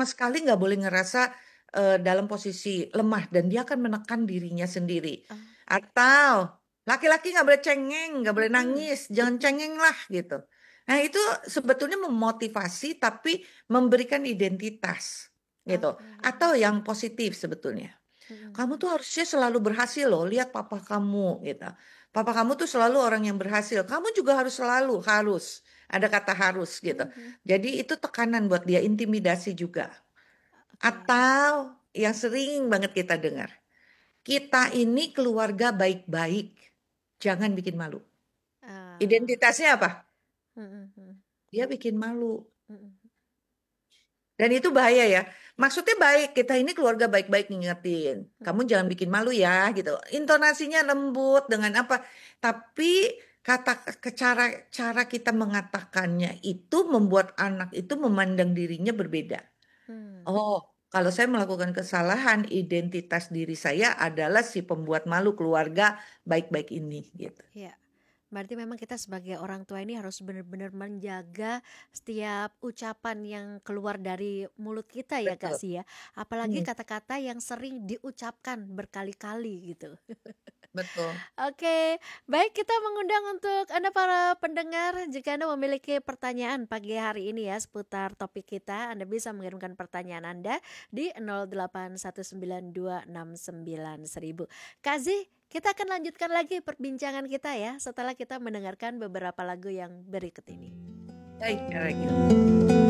sama sekali nggak boleh ngerasa, dalam posisi lemah dan dia akan menekan dirinya sendiri. Oh, Atau, laki-laki nggak boleh cengeng, nggak boleh mhm, nangis, jangan cengeng lah gitu. Nah itu sebetulnya memotivasi tapi memberikan identitas, oh, gitu. mhm, Atau yang positif sebetulnya. Kamu mhm, tuh harusnya selalu berhasil loh, lihat papa kamu gitu. Papa kamu tuh selalu orang yang berhasil. Kamu juga harus selalu, harus. Ada kata harus gitu. mhm, Jadi itu tekanan buat dia, intimidasi juga. oke, Atau yang sering banget kita dengar. Kita ini keluarga baik-baik. Jangan bikin malu. ah, Identitasnya apa? mhm, mhm, Dia bikin malu. mhm, Dan itu bahaya ya. Maksudnya baik, kita ini keluarga baik-baik ngingetin. Kamu mhm, jangan bikin malu ya gitu. Intonasinya lembut dengan apa. Tapi kata cara cara kita mengatakannya itu membuat anak itu memandang dirinya berbeda. mmm, Oh, kalau saya melakukan kesalahan, identitas diri saya adalah si pembuat malu keluarga baik-baik ini gitu. iya. Berarti memang kita sebagai orang tua ini harus benar-benar menjaga setiap ucapan yang keluar dari mulut kita ya Kak Betul. sih ya. Apalagi Hmm, kata-kata yang sering diucapkan berkali-kali gitu. betul. Oke, baik kita mengundang untuk Anda para pendengar jika Anda memiliki pertanyaan pagi hari ini ya seputar topik kita, Anda bisa mengirimkan pertanyaan Anda di 081929691000. Kak Zi, kita akan lanjutkan lagi perbincangan kita ya setelah kita mendengarkan beberapa lagu yang berikut ini. Baik, Kak Regina.